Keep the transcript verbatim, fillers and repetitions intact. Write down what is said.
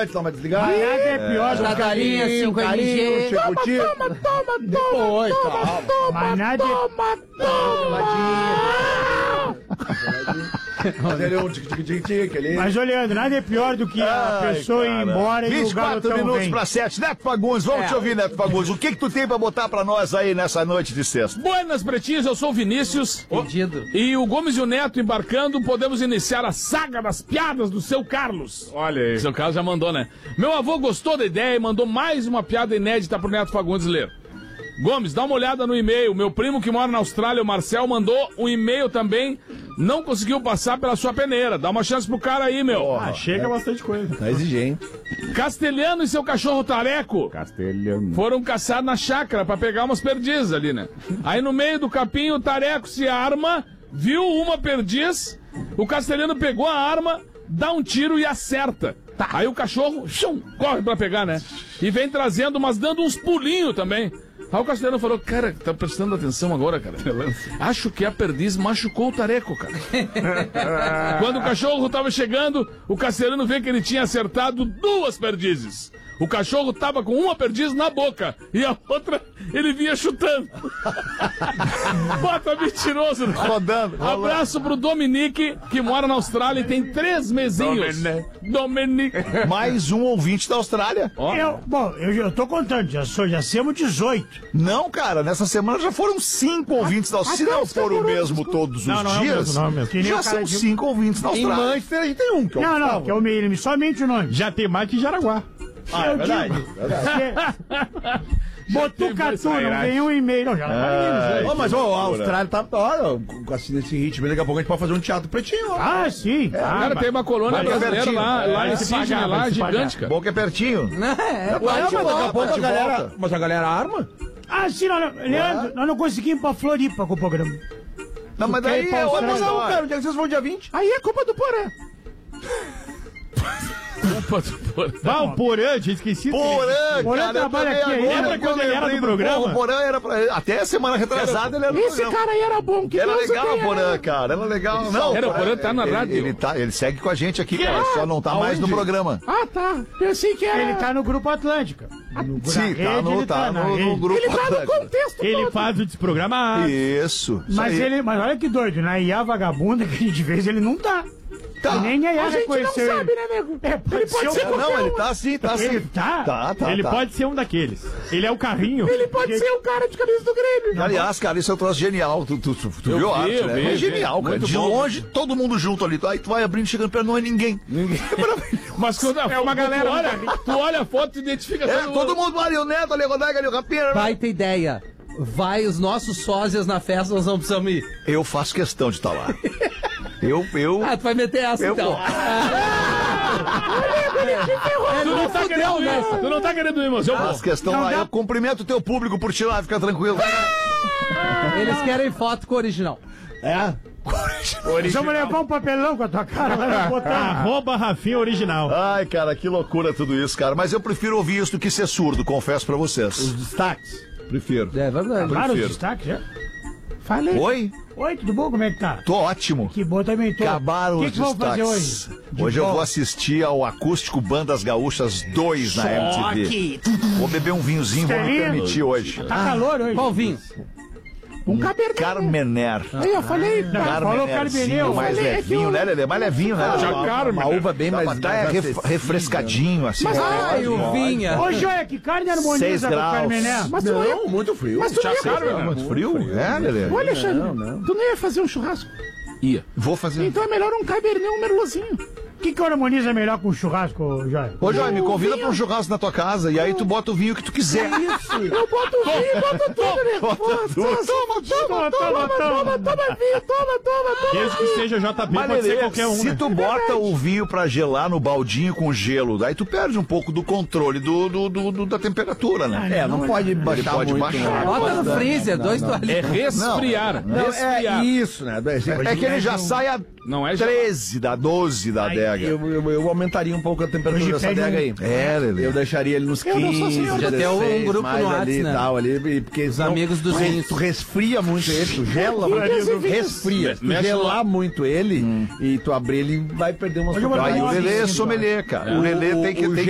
antes, dá uma desligada. Nada é pior do que galinha, cinco M G. Toma, toma, toma, depois, calma. Mas nada é... Toma, Fazer um tic-tic-tic ali. Mas, ô Leandro, nada é pior do que a Ai, pessoa ir cara. embora e o vinte e quatro garotão minutos vem. pra sete. Neto Fagundes, vamos É. te ouvir, Neto Fagundes. O que que tu tem pra botar pra nós aí nessa noite de sexta? Buenas, pretinhos, eu sou o Vinícius. Pedido. E o Gomes e o Neto embarcando, podemos iniciar a saga das piadas do seu Carlos. Olha aí. Seu Carlos já mandou, né? Meu avô gostou da ideia e mandou mais uma piada inédita pro Neto Fagundes ler. Gomes, dá uma olhada no e-mail. Meu primo que mora na Austrália, o Marcel, mandou um e-mail também. Não conseguiu passar pela sua peneira. Dá uma chance pro cara aí, meu. Ah, chega bastante coisa. Tá exigente. Castelhano e seu cachorro tareco Castelhano. foram caçar na chácara pra pegar umas perdizes ali, né? Aí no meio do capim o tareco se arma, viu uma perdiz, o castelhano pegou a arma, dá um tiro e acerta. Aí o cachorro shum, corre pra pegar, né? E vem trazendo, mas dando uns pulinhos também. Aí o castelhano falou, cara, tá prestando atenção agora, cara? Acho que a perdiz machucou o tareco, cara. Quando o cachorro tava chegando, o castelhano vê que ele tinha acertado duas perdizes. O cachorro tava com uma perdiz na boca e a outra ele vinha chutando. Bota mentiroso. Né? Rodando, rodando. Abraço pro Dominique, que mora na Austrália e tem três mesinhos. Dominique. Mais um ouvinte da Austrália. Ó. Eu, bom, eu, eu tô contando, já, sou, já somos dezoito. Não, cara, nessa semana já foram cinco ouvintes da Austrália. Se não for o mesmo todos os Não, não é o dias, mesmo, não é o mesmo. Que nem já o cara são de- cinco ouvintes da Em Austrália. Manchester a gente tem um, que é o Não, não, Gustavo. que é o meio, somente o nome. Já tem mais que Jaraguá. Ah, é eu verdade. digo. Botucatu, não vem um e-mail. Não, já Ai, Ô, mas que ó, a loucura. Austrália tá, olha, com assim, nesse ritmo, daqui a pouco a gente pode fazer um teatro pretinho, ó. Ah, sim. Cara, tem uma colônia Vai que é brasileira pertinho. lá, lá É, em se Sydney, pagar, lá, vai se pagar. gigante, cara. Bom que é pertinho. É, Ué, mas daqui a pouco a bate e galera... volta. Mas a galera arma? Ah, sim, não, não, Leandro, nós não conseguimos ir pra Floripa com o programa. Não, mas quer ir daí pra é outra Austrália? Não, história. cara, onde é que vocês vão dia vinte? Aí é culpa do Porã. Opa, tu- pô. Vai o Porã, tinha esquecido. Porã, Porã cara, eu trabalha também aqui, agora lembra que eu quando ele era lembrei do programa? Porra, O Porã era pra... Até semana retrasada ele era do programa. aí era bom, que Era Deus o legal, tenha, Porã, né? cara. Era legal. Não, Era, o Porã tá na ele- rádio. Ele, tá, ele segue com a gente aqui, cara. Só não tá mais no programa. Ah, tá. Pensei que era... Ele tá no Grupo Atlântica. No, Sim, na tá rede, no, ele tá na no, no rede. grupo. Ele tá no Atlântico. contexto Ele todo. faz o desprogramado. Isso. isso Mas aí. ele, mas olha que doido, na I A vagabunda que a gente fez, ele não tá. Tá. E nem a I A A gente não reconheceu sabe, ele. né, nego? É, pode Ele pode ser ser um- qualquer Não, ele um. tá assim, tá assim. Ele tá? Tá, tá, Ele tá. pode ser um daqueles. Ele é o carrinho. Ele pode ser o cara de camisa do Grêmio. Aliás, cara, isso é um troço genial. Tu, tu, tu, tu Eu viu a vi, arte, eu né? vi, É vi. genial, cara. Muito De bom. longe, todo mundo junto ali. Aí tu vai abrindo, chegando perto, não é ninguém. Ninguém. Mas quando é uma galera. Tu olha, tu olha a foto e identifica É, todo mundo ali, o Neto, ali, o Rodaica, ali, o Rapinha. Vai ter ideia. Vai os nossos sósias na festa, nós não precisamos ir. Eu faço questão de estar lá. Eu, eu... Ah, tu vai meter essa Eu então. vou. É, Tu não tá querendo ir, tu não tá querendo ir, mas eu vou. Faço questão lá. Eu cumprimento o teu público por ti lá, fica tranquilo. Eles querem foto com o original. É? Vamos levar um papelão com a tua cara lá no botão. Arroba Rafinha Original. Ai, cara, que loucura tudo isso, cara. Mas eu prefiro ouvir isso do que ser surdo, confesso pra vocês. Os destaques. Prefiro. É verdade. Claro, os prefiro. destaques, já. Falei. Oi? Oi, tudo bom? Como é que tá? Tô ótimo. Que bom também tô. Acabaram O que os que vamos fazer destaques. hoje? De Hoje eu bom. vou assistir ao Acústico Bandas Gaúchas dois na M T V. Vou beber um vinhozinho, vou me Estelinha. permitir hoje. Tá calor hoje. Qual vinho? Um cabernet. Carmener. Aí, eu falei. Não, falou Carmenerzinho Carmeneu. mais Falei, é que levinho, eu- né, Lelê? Mais levinho, né? Já Uma- Carmen. Uma uva bem mais... Tá, é mais ref- acessível. refrescadinho, assim. Ai, o Pode, vinha. Ô, Joia, que carne Seis harmoniza com o graus. Carmené? Mas tu não ia, Não, muito frio. mas tu não ia Carmen, fazer. né? Muito frio? É, Lelê? Ô, Alexandre, tu não ia fazer um churrasco? Ia. Vou fazer. Então é melhor um cabernet, um merlozinho. O que que harmoniza melhor com churrasco, Joia? Ô, Joy, me convida pra um churrasco na tua casa e aí tu bota o vinho que tu quiser. Eu boto o vinho, boto tudo, né? Bota Toma, tudo. toma, toma, toma, toma, toma, toma vinho, toma, toma, toma. Desde que seja J P, Mas, pode ser Lelê, qualquer um, se né? tu bota o vinho pra gelar no baldinho com gelo, daí tu perde um pouco do controle do, do, do- do- da temperatura, né? É, não pode baixar pode muito. baixar. né? Bota no Não, freezer, não, dois não. É toalhinhos. resfriar. Não, resfriar. é isso, né? É que ele já sai a Não é treze da doze da adega. Eu, eu, eu aumentaria um pouco a temperatura Hoje dessa pega adega um- aí. É, Lelê. Eu deixaria ele nos Eu não sou quinze, senhor Já tem um dezesseis, grupo mais no ali Whats, e né? tal, ali, e porque Os senão amigos dos tu, vinhos. tu resfria muito ele, tu gela muito, Vinhos. resfria. Se tu Mexe gelar muito ele e tu abrir, ele vai perder umas Hoje eu vou Aí o Nossa, Lelê é sim, sommelier, cara. O Lelê tem que, o tem